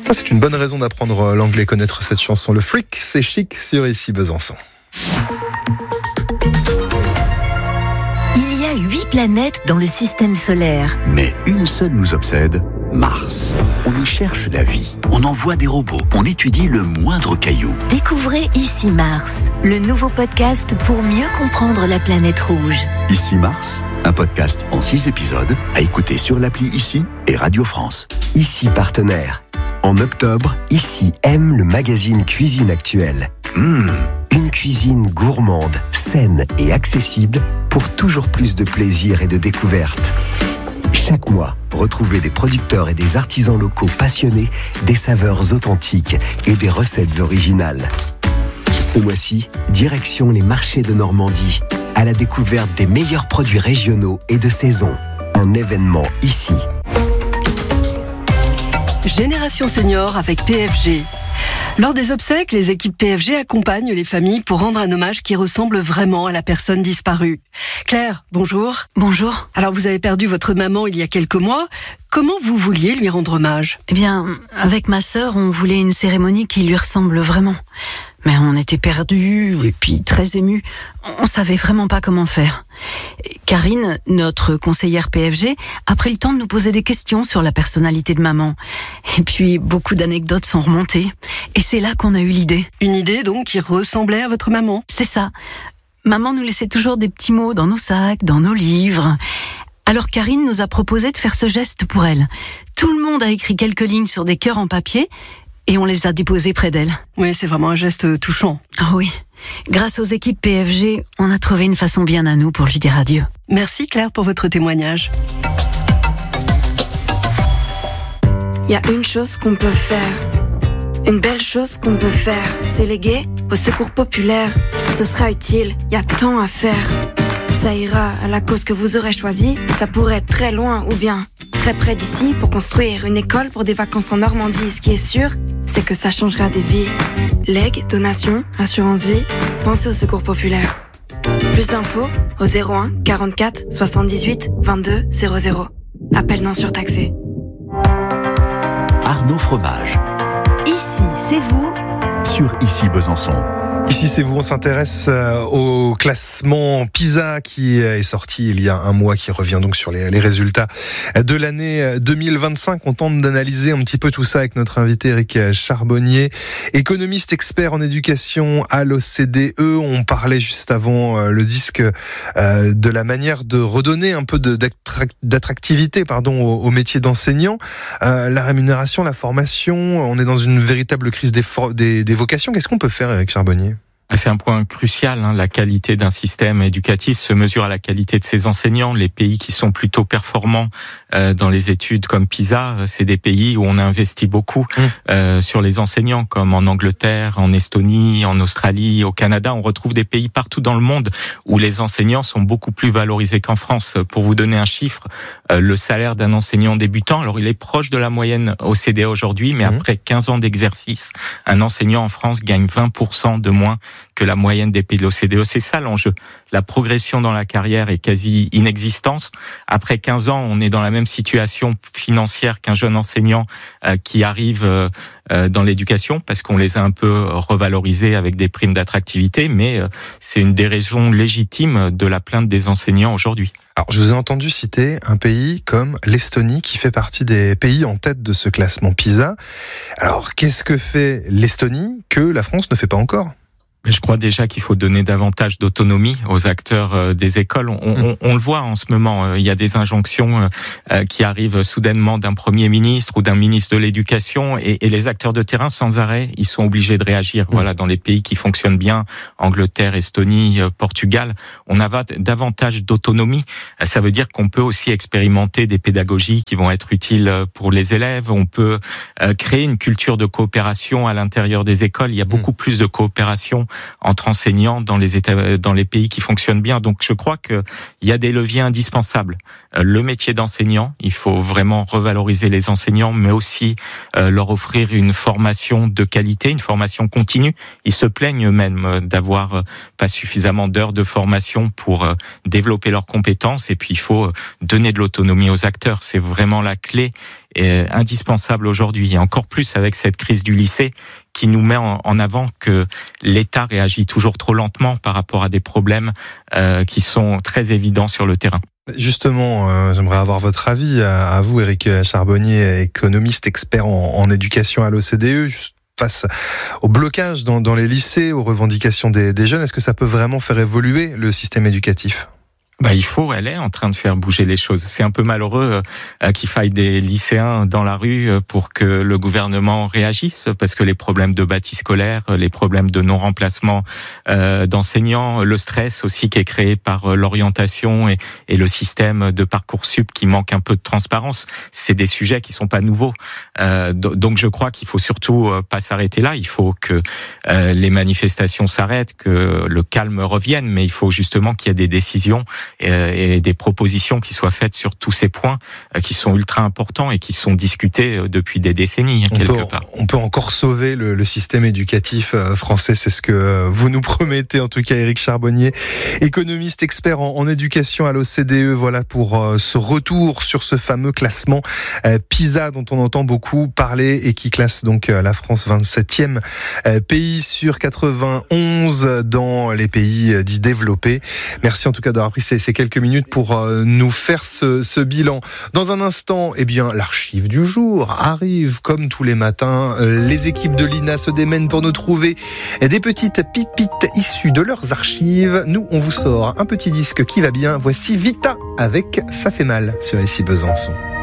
C'est une bonne raison d'apprendre l'anglais, connaître cette chanson. Le Freak, c'est chic sur Ici Besançon. Il y a 8 planètes dans le système solaire. Mais une seule nous obsède, Mars. On y cherche la vie. On envoie des robots. On étudie le moindre caillou. Découvrez Ici Mars, le nouveau podcast pour mieux comprendre la planète rouge. Ici Mars, un podcast en 6 épisodes à écouter sur l'appli Ici et Radio France. Ici partenaire. En octobre, Ici aime le magazine Cuisine Actuelle. Une cuisine gourmande, saine et accessible pour toujours plus de plaisir et de découverte. Chaque mois, retrouvez des producteurs et des artisans locaux passionnés, des saveurs authentiques et des recettes originales. Ce mois-ci, direction les marchés de Normandie, à la découverte des meilleurs produits régionaux et de saison. Un événement ici. Génération Senior avec PFG. Lors des obsèques, les équipes PFG accompagnent les familles pour rendre un hommage qui ressemble vraiment à la personne disparue. Claire, bonjour. Bonjour. Alors vous avez perdu votre maman il y a quelques mois. Comment vous vouliez lui rendre hommage ? Eh bien, avec ma sœur, on voulait une cérémonie qui lui ressemble vraiment. Mais on était perdus et puis très émus. On savait vraiment pas comment faire. Karine, notre conseillère PFG, a pris le temps de nous poser des questions sur la personnalité de maman. Et puis, beaucoup d'anecdotes sont remontées. Et c'est là qu'on a eu l'idée. Une idée donc qui ressemblait à votre maman ? C'est ça. Maman nous laissait toujours des petits mots dans nos sacs, dans nos livres. Alors Karine nous a proposé de faire ce geste pour elle. Tout le monde a écrit quelques lignes sur des cœurs en papier et on les a déposés près d'elle. Oui, c'est vraiment un geste touchant. Ah oui. Grâce aux équipes PFG, on a trouvé une façon bien à nous pour lui dire adieu. Merci Claire pour votre témoignage. Il y a une chose qu'on peut faire. Une belle chose qu'on peut faire, c'est léguer au secours populaire. Ce sera utile, il y a tant à faire. Ça ira à la cause que vous aurez choisie. Ça pourrait être très loin ou bien très près d'ici pour construire une école pour des vacances en Normandie. Ce qui est sûr, c'est que ça changera des vies. Legs, donations, assurance vie, pensez au secours populaire. Plus d'infos au 01 44 78 22 00. Appel non surtaxé. Arnaud Fromage. Ici, c'est vous. Sur Ici Besançon. Ici, c'est vous, on s'intéresse au classement PISA qui est sorti il y a un mois, qui revient donc sur les résultats de l'année 2025. On tente d'analyser un petit peu tout ça avec notre invité Éric Charbonnier, économiste expert en éducation à l'OCDE. On parlait juste avant le disque de la manière de redonner un peu d'attractivité au métier d'enseignant. La rémunération, la formation, on est dans une véritable crise des vocations. Qu'est-ce qu'on peut faire, Éric Charbonnier ? C'est un point crucial. La qualité d'un système éducatif se mesure à la qualité de ses enseignants. Les pays qui sont plutôt performants dans les études comme PISA, c'est des pays où on a investi beaucoup sur les enseignants, comme en Angleterre, en Estonie, en Australie, au Canada. On retrouve des pays partout dans le monde où les enseignants sont beaucoup plus valorisés qu'en France. Pour vous donner un chiffre, le salaire d'un enseignant débutant, alors il est proche de la moyenne OCDE aujourd'hui, mais après 15 ans d'exercice, un enseignant en France gagne 20% de moins que la moyenne des pays de l'OCDE. C'est ça l'enjeu. La progression dans la carrière est quasi inexistante. Après 15 ans, on est dans la même situation financière qu'un jeune enseignant qui arrive dans l'éducation, parce qu'on les a un peu revalorisés avec des primes d'attractivité, mais c'est une des raisons légitimes de la plainte des enseignants aujourd'hui. Alors, je vous ai entendu citer un pays comme l'Estonie qui fait partie des pays en tête de ce classement PISA. Alors, qu'est-ce que fait l'Estonie que la France ne fait pas encore ? Mais je crois déjà qu'il faut donner davantage d'autonomie aux acteurs des écoles. On le voit en ce moment, il y a des injonctions qui arrivent soudainement d'un Premier ministre ou d'un ministre de l'Éducation, et les acteurs de terrain, sans arrêt, ils sont obligés de réagir. Voilà, dans les pays qui fonctionnent bien, Angleterre, Estonie, Portugal, on a davantage d'autonomie. Ça veut dire qu'on peut aussi expérimenter des pédagogies qui vont être utiles pour les élèves. On peut créer une culture de coopération à l'intérieur des écoles. Il y a beaucoup plus de coopération entre enseignants dans les pays qui fonctionnent bien. Donc je crois qu'il y a des leviers indispensables. Le métier d'enseignant, il faut vraiment revaloriser les enseignants, mais aussi leur offrir une formation de qualité, une formation continue. Ils se plaignent eux-mêmes d'avoir pas suffisamment d'heures de formation pour développer leurs compétences, et puis il faut donner de l'autonomie aux acteurs. C'est vraiment la clé. est indispensable aujourd'hui, et encore plus avec cette crise du lycée qui nous met en avant que l'État réagit toujours trop lentement par rapport à des problèmes qui sont très évidents sur le terrain. Justement, j'aimerais avoir votre avis à vous, Éric Charbonnier, économiste, expert en éducation à l'OCDE, juste face au blocage dans les lycées, aux revendications des jeunes. Est-ce que ça peut vraiment faire évoluer le système éducatif ? Elle est en train de faire bouger les choses. C'est un peu malheureux qu'il faille des lycéens dans la rue pour que le gouvernement réagisse, parce que les problèmes de bâti scolaire, les problèmes de non-remplacement d'enseignants, le stress aussi qui est créé par l'orientation et le système de Parcoursup qui manque un peu de transparence, c'est des sujets qui sont pas nouveaux. Donc je crois qu'il faut surtout pas s'arrêter là. Il faut que les manifestations s'arrêtent, que le calme revienne, mais il faut justement qu'il y ait des décisions et des propositions qui soient faites sur tous ces points qui sont ultra importants et qui sont discutés depuis des décennies quelque part. On peut encore sauver le système éducatif français, c'est ce que vous nous promettez en tout cas, Éric Charbonnier, économiste expert en éducation à l'OCDE. Voilà pour ce retour sur ce fameux classement PISA dont on entend beaucoup parler et qui classe donc la France 27e pays sur 91 dans les pays dits développés. Merci en tout cas d'avoir pris ces quelques minutes pour nous faire ce bilan. Dans un instant, l'archive du jour arrive comme tous les matins. Les équipes de l'INA se démènent pour nous trouver des petites pipites issues de leurs archives. Nous, on vous sort un petit disque qui va bien. Voici Vita avec Ça fait mal sur ici Besançon.